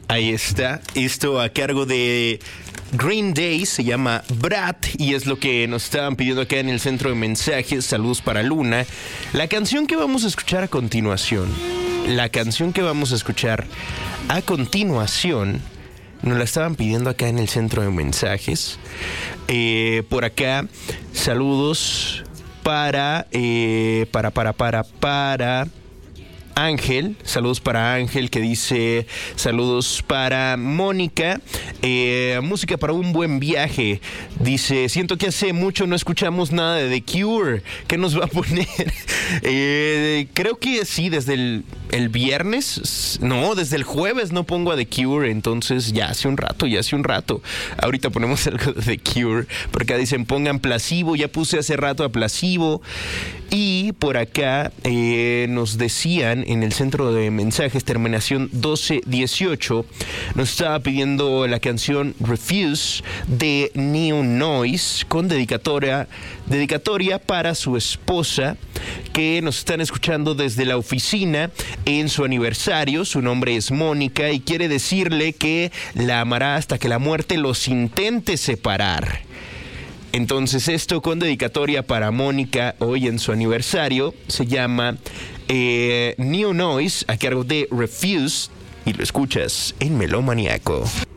Ahí está, esto a cargo de Green Day, se llama Brat y es lo que nos estaban pidiendo acá en el centro de mensajes. Saludos para Luna. La canción que vamos a escuchar a continuación, nos la estaban pidiendo acá en el centro de mensajes. Por acá, saludos para Ángel, saludos para Ángel que dice saludos para Mónica, música para un buen viaje, dice siento que hace mucho no escuchamos nada de The Cure, ¿qué nos va a poner? Creo que sí, desde el viernes, no, desde el jueves no pongo a The Cure, entonces ya hace un rato, ahorita ponemos algo de The Cure, porque acá dicen pongan Placebo, ya puse hace rato a Placebo, y por acá nos decían en el centro de mensajes, terminación 1218, nos estaba pidiendo la canción Refuse de Neo Noise con dedicatoria para su esposa, que nos están escuchando desde la oficina en su aniversario. Su nombre es Mónica y quiere decirle que la amará hasta que la muerte los intente separar. Entonces esto con dedicatoria para Mónica hoy en su aniversario, se llama Neo Noise a cargo de Refuse y lo escuchas en Melómaniaco.